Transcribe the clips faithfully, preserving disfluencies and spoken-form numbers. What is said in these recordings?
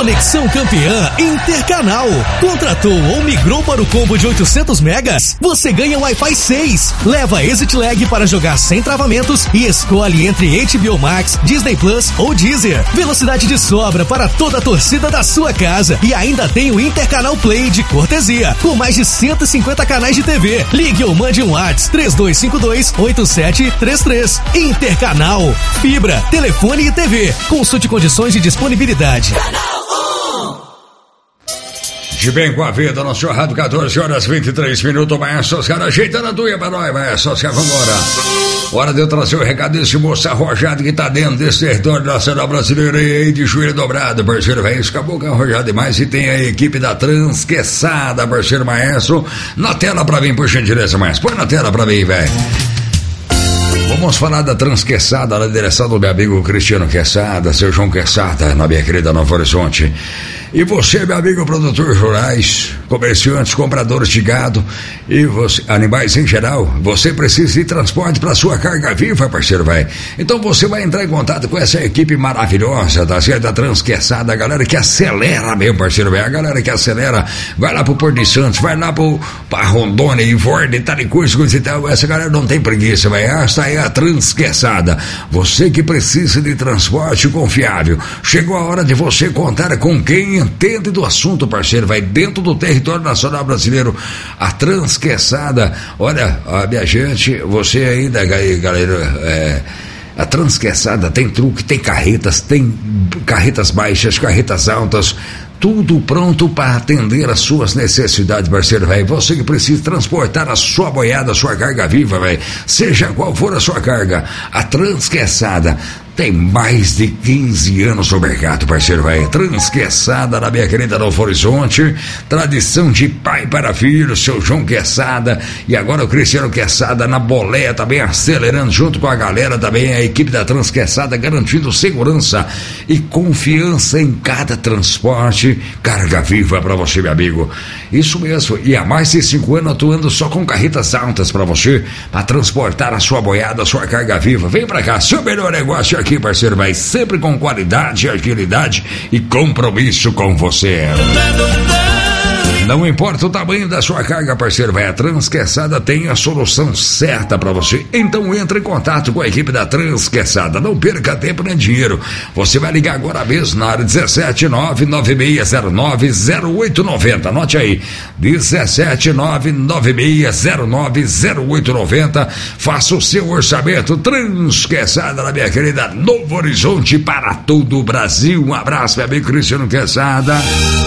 Conexão Campeã Intercanal. Contratou ou migrou para o combo de oitocentos megas? Você ganha Wi-Fi seis. Leva Exit Lag para jogar sem travamentos e escolhe entre H B O Max, Disney Plus ou Deezer. Velocidade de sobra para toda a torcida da sua casa. E ainda tem o Intercanal Play de cortesia, com mais de cento e cinquenta canais de T V. Ligue ou mande um WhatsApp três dois cinco dois, oito sete três três. Intercanal. Fibra, telefone e T V. Consulte condições de disponibilidade. De bem com a vida, no seu rádio, quatorze horas e vinte e três minutos, maestro Oscar, ajeitando a tuia pra nós, maestro Oscar, vambora. Hora de eu trazer o recado desse moço arrojado que tá dentro desse território nacional brasileiro aí, de joelho dobrado, parceiro, velho, isso acabou que é arrojado demais, e tem a equipe da Transqueçada, parceiro maestro, na tela pra mim, por gentileza, maestro, põe na tela pra mim, velho. Vamos falar da Transqueçada, na direção do meu amigo Cristiano Quesada, seu João Quesada, na minha querida Novo Horizonte. E você, meu amigo produtor rurais, comerciantes, compradores de gado e você, animais em geral, você precisa de transporte para sua carga viva, parceiro, vai. Então você vai entrar em contato com essa equipe maravilhosa, tá certo? Da Transqueçada, a galera que acelera mesmo, parceiro, vai. A galera que acelera, vai lá pro Porto de Santos, vai lá pro, pra Rondônia, Invorde, Taricurso e tal. Essa galera não tem preguiça, vai. Essa é a Transqueçada. Você que precisa de transporte confiável. Chegou a hora de você contar com quem entende do assunto, parceiro, vai dentro do território nacional brasileiro, a Transqueçada. Olha, ó, minha gente, você ainda, galera, é, a Transqueçada tem truque, tem carretas, tem carretas baixas, carretas altas, tudo pronto para atender as suas necessidades, parceiro, velho. Você que precisa transportar a sua boiada, a sua carga viva, velho, seja qual for a sua carga, a Transqueçada tem mais de quinze anos no mercado, parceiro, velho. Transqueçada, na minha querida Novo Horizonte, tradição de pai para filho, seu João Quesada, e agora o Cristiano Quesada na boleia também, acelerando junto com a galera também, a equipe da Transqueçada, garantindo segurança e confiança em cada transporte, carga viva para você, meu amigo. Isso mesmo, e há mais de cinco anos atuando só com carretas altas para você, para transportar a sua boiada, a sua carga viva. Vem pra cá, seu melhor negócio aqui, parceiro, vai sempre com qualidade, agilidade e compromisso com você. Não importa o tamanho da sua carga, parceiro, vai, a Transqueçada tem a solução certa para você. Então entre em contato com a equipe da Transqueçada. Não perca tempo nem dinheiro. Você vai ligar agora mesmo na área dezessete nove nove seis zero nove zero oito nove zero. Anote aí, dezessete nove nove seis zero nove zero oito nove zero. Faça o seu orçamento. Transqueçada, na minha querida Novo Horizonte, para todo o Brasil. Um abraço, meu amigo Cristiano Quesada.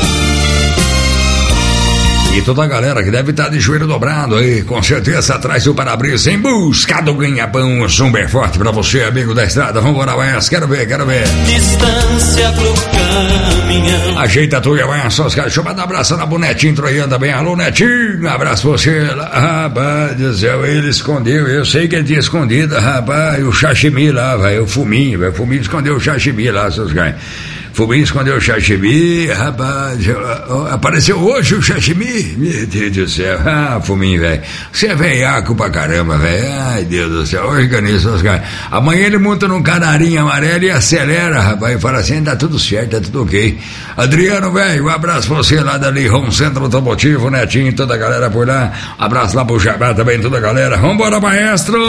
E toda a galera que deve estar de joelho dobrado aí, com certeza atrás do para-brisa, em busca do ganha-pão, som bem forte pra você, amigo da estrada. Vamos embora, Maestro, quero ver, quero ver. Distância pro caminhão. Ajeita a tua, Maestro, deixa eu mandar um abraço na Bonetinho Troiano também. Alô, Netinho, um abraço pra você. Rapaz do céu, ele escondeu, eu sei que ele tinha escondido, rapaz, o sashimi lá, vai, o fuminho, vai, o fuminho escondeu o sashimi lá, seus ganhos. Fuminho escondeu o sashimi, rapaz, apareceu hoje o sashimi, meu Deus do céu, ah, Fuminho, velho, você é veiaco pra caramba, velho, ai, Deus do céu, organiza os caras, amanhã ele monta num canarinho amarelo e acelera, rapaz, e fala assim, tá tudo certo, tá tudo ok. Adriano, velho, um abraço pra você lá da Home Centro Automotivo, Netinho, toda a galera por lá, abraço lá pro Jabá também, toda a galera, vambora, maestro!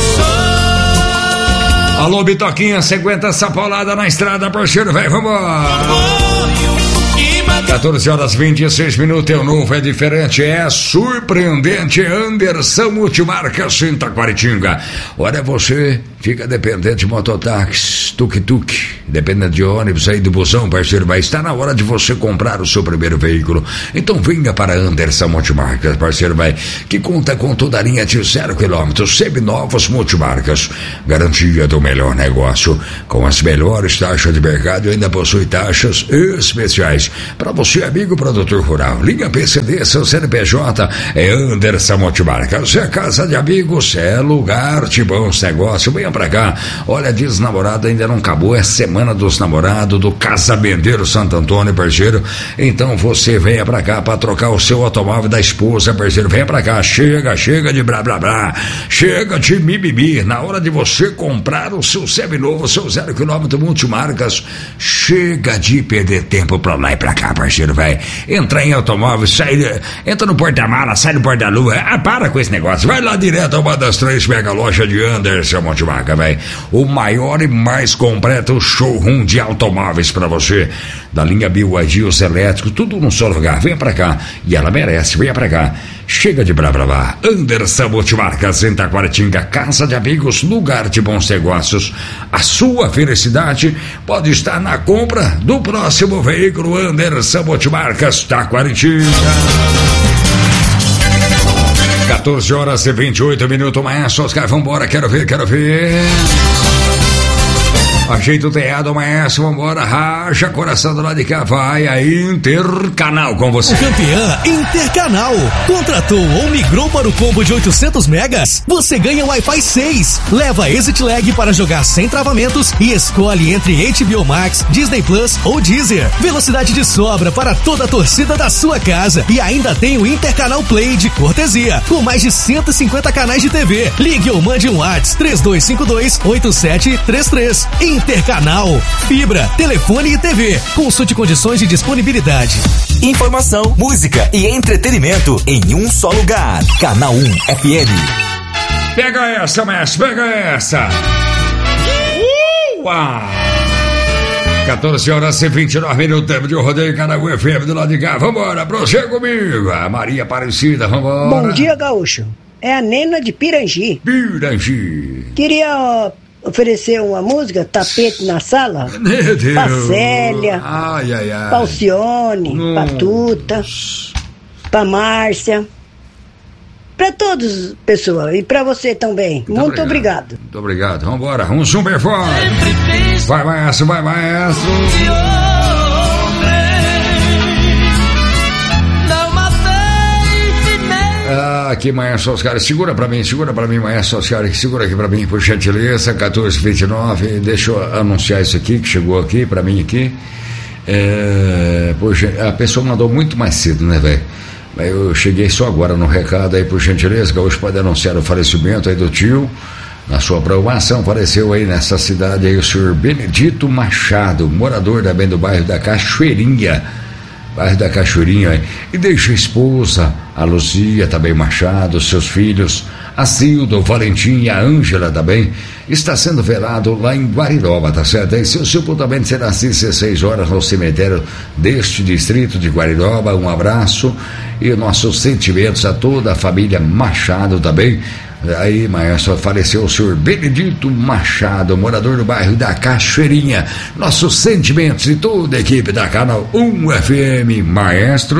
Alô, Bitoquinha, você aguenta essa paulada na estrada, parceiro, velho, vambora! quatorze horas e vinte e seis minutos, é o novo, é diferente, é surpreendente, Anderson Multimarcas, Itaquaritinga. Olha, você fica dependente de mototáxi, tuk-tuk, dependente de ônibus aí do busão, parceiro, vai estar na hora de você comprar o seu primeiro veículo. Então venha para Anderson Multimarcas, parceiro, vai, que conta com toda a linha de zero quilômetros, seminovos Multimarcas, garantia do melhor negócio, com as melhores taxas de mercado e ainda possui taxas especiais para você, amigo produtor rural. Linha P C D, seu C N P J é Anderson Multimarcas. É casa de amigos, é lugar de bons negócios. Venha pra cá. Olha, Dia dos Namorados ainda não acabou, é Semana dos Namorados, do Casamenteiro Santo Antônio, parceiro. Então você venha pra cá pra trocar o seu automóvel da esposa, parceiro. Venha pra cá, chega, chega de blá blá blá, chega de mimimi. Na hora de você comprar o seu seminovo, o seu zero quilômetro multimarcas, chega de perder tempo pra lá e pra cá, parceiro, vai. Entra em automóvel, sai, entra no porta-mala, sai no porta-lua. Ah, para com esse negócio, vai lá direto a uma das três mega lojas de Anderson Multimarca, vai. O maior e mais completo showroom de automóveis pra você, da linha B Y D, os elétricos, tudo num só lugar. Venha pra cá, e ela merece, venha pra cá. Chega de blá blá blá. Anderson Multimarcas em Taquaritinga, casa de amigos, lugar de bons negócios. A sua felicidade pode estar na compra do próximo veículo. Anderson Multimarcas, Taquaritinga. quatorze horas e vinte e oito minutos, maestro Oscar, vambora, quero ver, quero ver. Ajeita o teado, maestro, vambora, racha coração do lado de cá, vai a Intercanal com você. Campeã Intercanal. Contratou ou migrou para o combo de oitocentos megas? Você ganha Wi-Fi seis. Leva Exit Lag para jogar sem travamentos e escolhe entre H B O Max, Disney Plus ou Deezer. Velocidade de sobra para toda a torcida da sua casa. E ainda tem o Intercanal Play de cortesia, com mais de cento e cinquenta canais de T V. Ligue ou mande um WhatsApp três dois cinco dois, oito sete três três. Intercanal, fibra, telefone e T V. Consulte condições de disponibilidade. Informação, música e entretenimento em um só lugar. Canal um F M. Pega essa, mestre, pega essa. Uau! quatorze horas e vinte e nove minutos, tempo de rodeio, Canal um F M do lado de cá. Vambora, prossegue comigo. A Maria Aparecida, vambora. Bom dia, Gaúcho. É a Nena de Pirangi. Pirangi. Queria oferecer uma música, Tapete na Sala, meu Deus, pra Célia, ai, ai, ai, pra Alcione, hum. pra Tuta, pra Márcia, pra todos, pessoal, e pra você também. Muito, Muito obrigado. obrigado. Muito obrigado. Vambora, um super forte. Vai, maestro, vai, maestro. Ah, aqui, maestro Oscar, segura pra mim, segura pra mim, maestro Oscar, segura aqui pra mim, por gentileza, quatorze e vinte e nove, deixa eu anunciar isso aqui, que chegou aqui, pra mim aqui, é, por, a pessoa mandou muito mais cedo, né, velho, eu cheguei só agora no recado aí, por gentileza, que hoje pode anunciar o falecimento aí do tio, na sua programação, faleceu aí nessa cidade aí o senhor Benedito Machado, morador também do bairro da Cachoeirinha, bairro da Cachoeirinha, e deixa a esposa, a Luzia, também Machado, seus filhos, a Cilda, o Valentim e a Ângela também, está sendo velado lá em Guariroba, tá certo? E seu sepultamento será às dezesseis horas no cemitério deste distrito de Guariroba. Um abraço e nossos sentimentos a toda a família Machado também. Aí, maestro, faleceu o senhor Benedito Machado, morador do bairro da Cachoeirinha. Nossos sentimentos e toda a equipe da Canal um F M, maestro.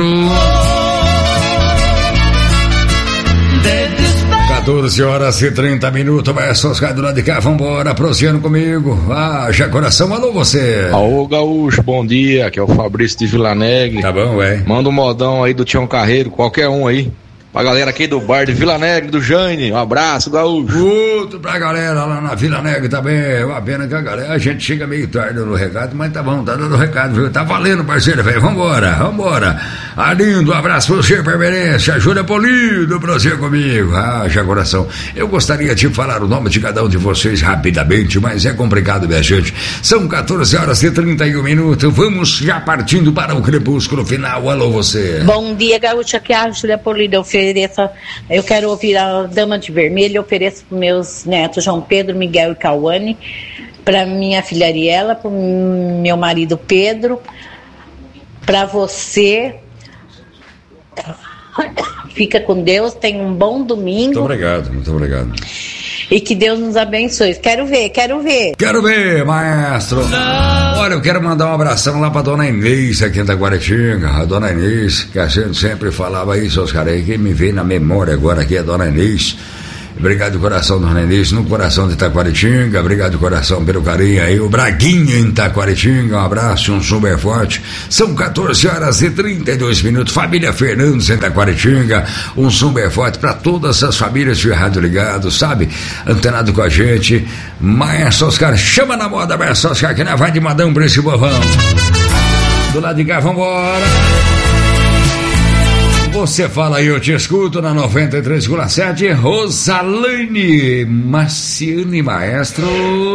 quatorze horas e trinta minutos, maestro Oscar do lado de cá, vambora, prosseando comigo. Ah, já coração, alô você. Alô, Gaúcho, bom dia, aqui é o Fabrício de Vila Negra. Tá bom, ué. Manda um modão aí do Tião Carreiro, qualquer um aí. Pra galera aqui do bar de Vila Negra, do Jane, um abraço, Gaúcho. Outro pra galera lá na Vila Negra também, é uma pena que a galera, a gente chega meio tarde no recado, mas tá bom, tá dando recado, viu? Tá valendo, parceiro, velho, vambora, vambora. Arlindo, um abraço pra você, permanência, Júlia Polido, prazer comigo. Ah, já coração, eu gostaria de falar o nome de cada um de vocês rapidamente, mas é complicado, minha gente. São quatorze horas e trinta e um minutos, vamos já partindo para o crepúsculo final, alô você. Bom dia, Gaúcho, aqui é a Júlia Polido, eu ofereça, eu quero ouvir a Dama de Vermelho, eu ofereço para meus netos João Pedro, Miguel e Cauane, para minha filha Ariela, para meu marido Pedro, para você. Fica com Deus, tenha um bom domingo. Muito obrigado, muito obrigado. E que Deus nos abençoe. Quero ver, quero ver. Quero ver, maestro. Olha, eu quero mandar um abração lá pra dona Inês, aqui em Taquaritinga. A dona Inês, que a gente sempre falava isso, Oscar, aí quem me veio na memória agora aqui é a dona Inês. Obrigado de coração, Dona Eunice, no coração de Itaquaritinga. Obrigado de coração pelo carinho aí. O Braguinha em Itaquaritinga, um abraço, um super forte. São quatorze horas e trinta e dois minutos. Família Fernandes em Itaquaritinga, um super forte para todas as famílias de rádio ligado, sabe? Antenado com a gente. Maestro Oscar, chama na moda, Maestro Oscar, que não vai de madão pra esse bovão. Do lado de cá, vambora. Você fala aí, eu te escuto na noventa e três vírgula sete. Rosalane Marciane, maestro.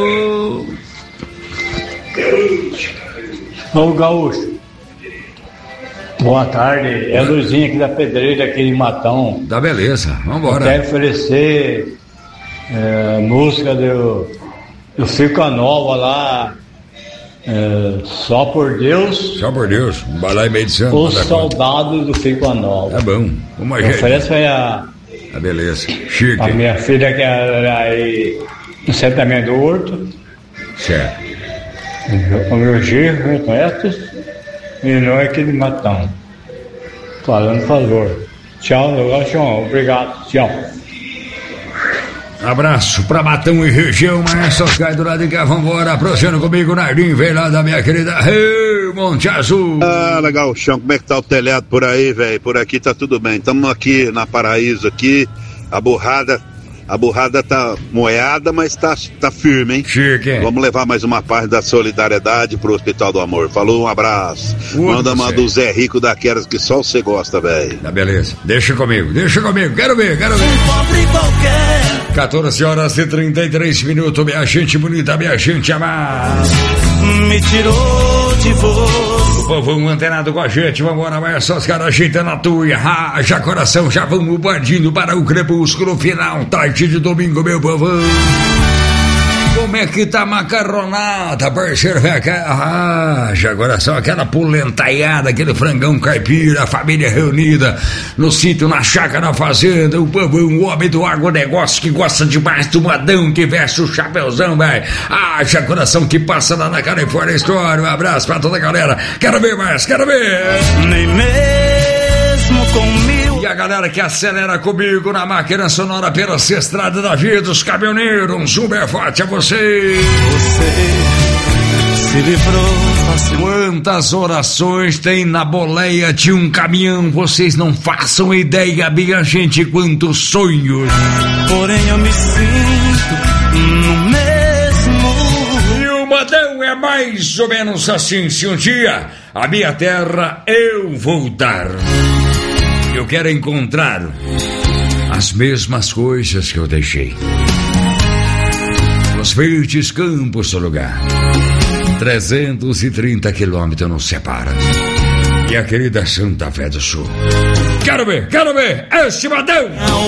Ô Gaúcho, boa tarde. É a Luzinha aqui da Pedreira, aqui de Matão. Tá beleza, vambora. Eu quero oferecer é, música do, do Fica Nova lá. É, só por Deus. Só por Deus. Balai meio de santo. Os soldados do Fico Nova. Tá bom. Uma oferece a. Tá beleza. Chique. A minha filha que era aí no assentamento do Horto. Certo. O meu genro, conhece? E não é aqui de Matão. Falando favor. Tchau, João. Obrigado. Tchau. Abraço pra Matão e região, Maestro Oscar do lado de cá, vambora, prosseguindo comigo, Nardim, vem lá da minha querida Hey, Monte Azul. Ah, legal, chão, como é que tá o telhado por aí, velho? Por aqui tá tudo bem, estamos aqui na Paraíso aqui, a burrada, a burrada tá moeada, mas tá, tá firme, hein? Chique, hein? Vamos levar mais uma parte da solidariedade pro Hospital do Amor. Falou, um abraço. Ufa, manda uma do Zé Rico daquelas que só você gosta, velho. Tá beleza, deixa comigo, deixa comigo, quero ver, quero ver. Um pobre qualquer. quatorze horas e trinta e três minutos, minha gente bonita, minha gente amada. Me tirou de você. O povão antenado com a gente, vamos embora, mas só os caras ajeitando a tuia. Raja coração, já vamos partindo para o crepúsculo final, tarde de domingo, meu povão. Como é que tá a macarronada, parceiro? Ah, já agora só aquela polentaiada, aquele frangão caipira, a família reunida no sítio, na chácara, na fazenda, o povão, o homem do agronegócio que gosta demais do modão, que veste o chapéuzão, vai. Ah, já coração que passa lá na Califórnia História. Um abraço pra toda a galera. Quero ver mais, quero ver. Nem mesmo comigo. E a galera que acelera comigo na máquina sonora pela estrada da vida, os caminhoneiros, um super forte a você. Você se livrou facilmente. Quantas orações tem na boleia de um caminhão? Vocês não façam ideia, minha gente, quantos sonhos. Porém eu me sinto no mesmo. E o modão é mais ou menos assim. Se um dia a minha terra eu voltar, eu quero encontrar as mesmas coisas que eu deixei. Os verdes campos do lugar. trezentos e trinta quilômetros nos separam. E a querida Santa Fé do Sul. Quero ver, quero ver esse modão.